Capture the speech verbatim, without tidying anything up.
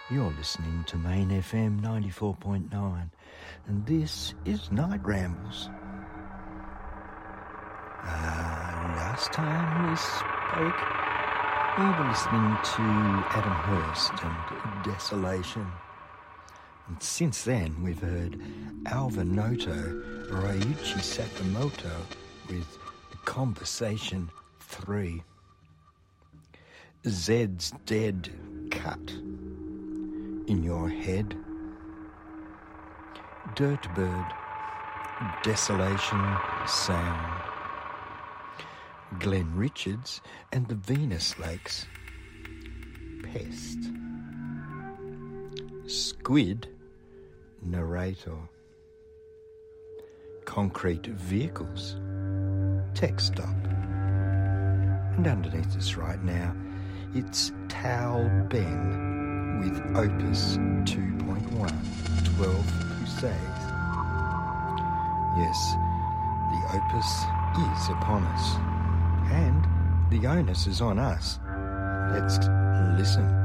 You're listening to Main F M ninety-four point nine, and this is Night Rambles. Uh, last time we spoke, we were listening to Adam Hurst and Desolation. And since then, we've heard Alva Noto, Ryuichi Sakamoto with Conversation three. Zed's Dead Cut. In Your Head. Dirtbird. Desolation Sound. Glenn Richards and the Venus Lakes. Pest. Squid. Narrator. Concrete Vehicles. Tech Stop. And underneath us right now, it's Tal Ben with Opus two point one, twelve Crusades. Yes, the opus is upon us, and the onus is on us. Let's listen.